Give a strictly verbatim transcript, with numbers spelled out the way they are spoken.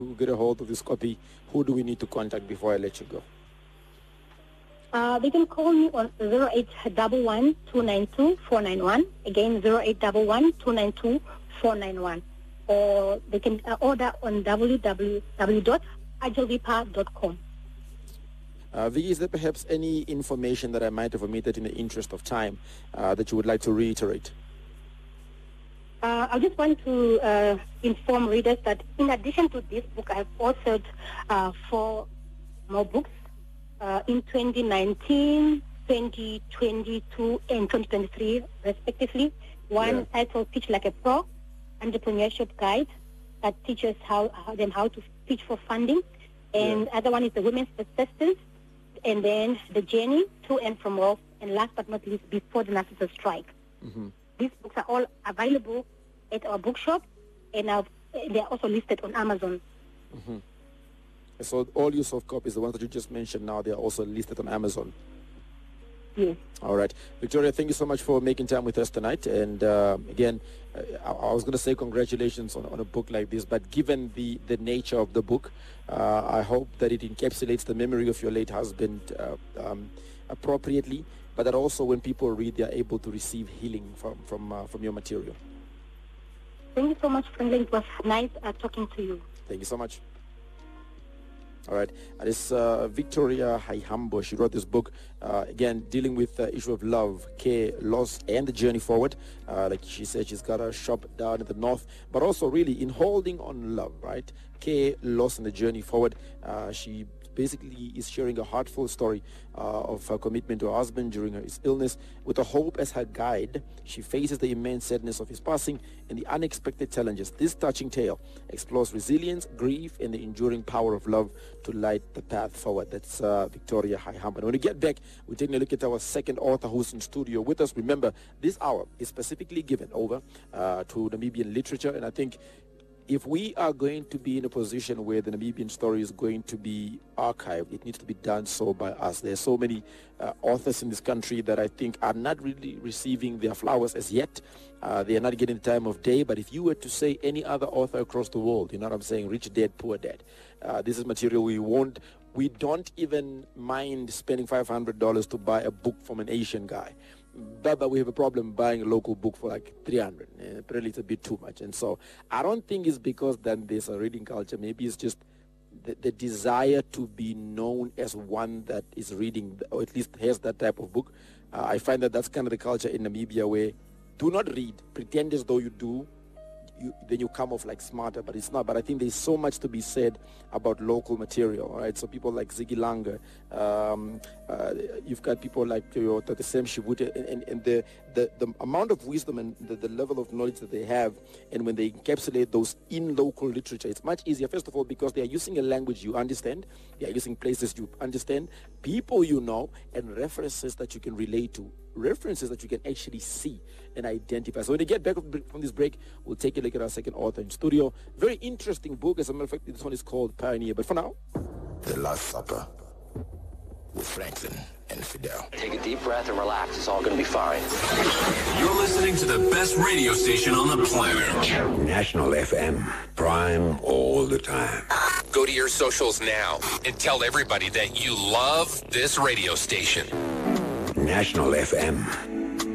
get a hold of this copy, who do we need to contact before I let you go? Uh, they can call me on zero eight one one, two nine two, four nine one. Again, zero eight one one, two nine two, four nine one. Or they can uh, order on w w w dot agelvipa dot com. Uh, Vicky, is there perhaps any information that I might have omitted in the interest of time uh, that you would like to reiterate? Uh, I just want to uh, inform readers that in addition to this book, I have authored uh, four more books uh, in twenty nineteen, twenty twenty-two, and twenty twenty-three, respectively. One yeah. titled Teach Like a Pro, Entrepreneurship Guide, that teaches how, how them how to teach for funding. And yeah. other one is the Women's Persistence, and then The Journey to and from Wealth, and last but not least, Before the Narcissist Strike. Mm-hmm. These books are all available at our bookshop, and uh, they're also listed on Amazon. Mm-hmm. So all your soft copies, the ones that you just mentioned now, they're also listed on Amazon. Yes. All right. Victoria, thank you so much for making time with us tonight. And uh, again, uh, I, I was going to say congratulations on, on a book like this, but given the, the nature of the book, uh, I hope that it encapsulates the memory of your late husband uh, um, appropriately, but that also when people read, they are able to receive healing from, from, uh, from your material. Thank you so much, Franklin. It was nice uh, talking to you. Thank you so much. All right. And it's uh, Victoria Haihambo. She wrote this book, uh, again, dealing with the issue of love, care, loss, and the journey forward. Uh, like she said, she's got a shop down in the north, but also really in holding on love, right? Care, loss, and the journey forward. Uh, she basically is sharing a heartful story uh, of her commitment to her husband during his illness. With a hope as her guide, she faces the immense sadness of his passing and the unexpected challenges. This touching tale explores resilience, grief, and the enduring power of love to light the path forward. That's uh, Victoria Haihambo. And when we get back, we're taking a look at our second author who's in studio with us. Remember, this hour is specifically given over uh, to Namibian literature, and I think if we are going to be in a position where the Namibian story is going to be archived, it needs to be done so by us. There are so many uh, authors in this country that I think are not really receiving their flowers as yet. Uh, they are not getting the time of day. But if you were to say any other author across the world, you know what I'm saying, rich dad, poor dad, uh, this is material we won't, we don't even mind spending five hundred dollars to buy a book from an Asian guy. But, but we have a problem buying a local book for like three hundred. Uh, apparently it's a bit too much. And so I don't think it's because then there's a reading culture. Maybe it's just the, the desire to be known as one that is reading, or at least has that type of book. Uh, I find that that's kind of the culture in Namibia, where do not read, pretend as though you do, You, then you come off like smarter, but it's not. But I think there's so much to be said about local material, right? So people like Ziggy Langa, um, uh, you've got people like the same Shibute, and, and the, the, the amount of wisdom and the, the level of knowledge that they have, and when they encapsulate those in local literature, it's much easier, first of all, because they are using a language you understand, they are using places you understand, people you know, and references that you can relate to, references that you can actually see and identify. So when we get back from this break, we'll take a look at our second author in studio. Very interesting book. As a matter of fact, this one is called Pioneer. But for now, The Last Supper with Franklin and Fidel. Take a deep breath and relax. It's all going to be fine. You're listening to the best radio station on the planet. National F M, prime all the time. Go to your socials now and tell everybody that you love this radio station. National F M.